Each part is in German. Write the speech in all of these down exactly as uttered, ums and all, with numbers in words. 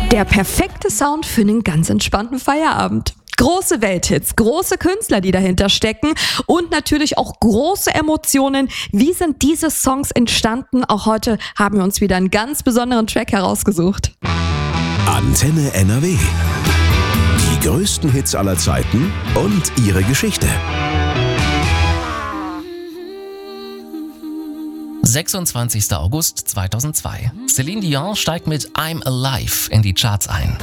Der perfekte Sound für einen ganz entspannten Feierabend. Große Welthits, große Künstler, die dahinter stecken und natürlich auch große Emotionen. Wie sind diese Songs entstanden? Auch heute haben wir uns wieder einen ganz besonderen Track herausgesucht. Antenne N R W. Die größten Hits aller Zeiten und ihre Geschichte. sechsundzwanzigster August zweitausendzwei. Celine Dion steigt mit I'm Alive in die Charts ein.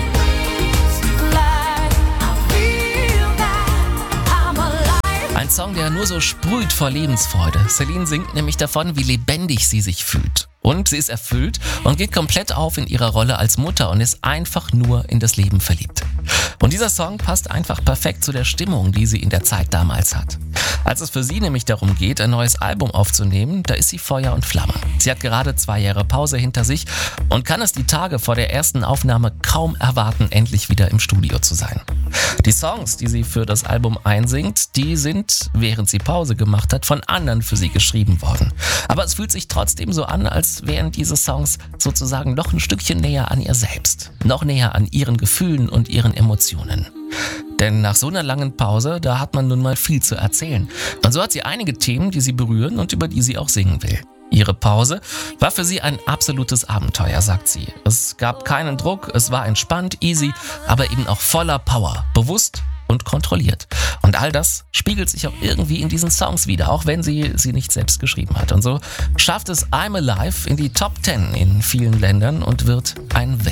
Ein Song, der nur so sprüht vor Lebensfreude. Celine singt nämlich davon, wie lebendig sie sich fühlt. Und sie ist erfüllt und geht komplett auf in ihrer Rolle als Mutter und ist einfach nur in das Leben verliebt. Und dieser Song passt einfach perfekt zu der Stimmung, die sie in der Zeit damals hat. Als es für sie nämlich darum geht, ein neues Album aufzunehmen, da ist sie Feuer und Flamme. Sie hat gerade zwei Jahre Pause hinter sich und kann es die Tage vor der ersten Aufnahme kaum erwarten, endlich wieder im Studio zu sein. Die Songs, die sie für das Album einsingt, die sind, während sie Pause gemacht hat, von anderen für sie geschrieben worden. Aber es fühlt sich trotzdem so an, als wären diese Songs sozusagen noch ein Stückchen näher an ihr selbst. Noch näher an ihren Gefühlen und ihren Emotionen. Denn nach so einer langen Pause, da hat man nun mal viel zu erzählen. Und so hat sie einige Themen, die sie berühren und über die sie auch singen will. Ihre Pause war für sie ein absolutes Abenteuer, sagt sie. Es gab keinen Druck, es war entspannt, easy, aber eben auch voller Power, bewusst und kontrolliert. Und all das spiegelt sich auch irgendwie in diesen Songs wieder, auch wenn sie sie nicht selbst geschrieben hat. Und so schafft es I'm Alive in die Top zehn in vielen Ländern und wird ein